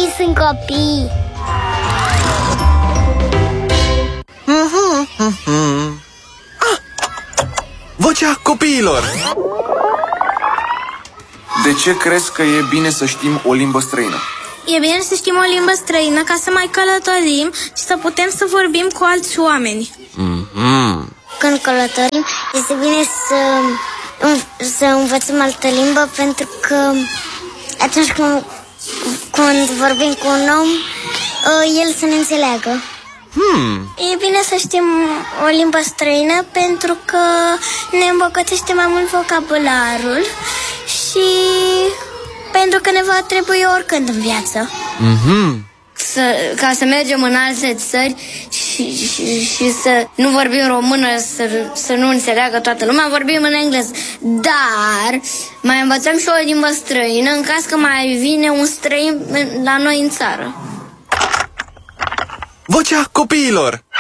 Copiii sunt copii. Vocea copiilor. De ce crezi că e bine să știm o limbă străină? E bine să știm o limbă străină ca să mai călătorim și să putem să vorbim cu alți oameni. Când călătorim, este bine să învățăm altă limbă, pentru că atunci când vorbim cu un om, el să ne înțeleagă. E bine să știm o limbă străină pentru că ne îmbogățește mai mult vocabularul și pentru că ne va trebui oricând în viață. Ca să mergem în alte țări și să nu vorbim română, să nu înțeleagă toată lumea, vorbim în engleză. Dar mai învățăm și o limbă străină în caz că mai vine un străin la noi în țară. Vocea copiilor.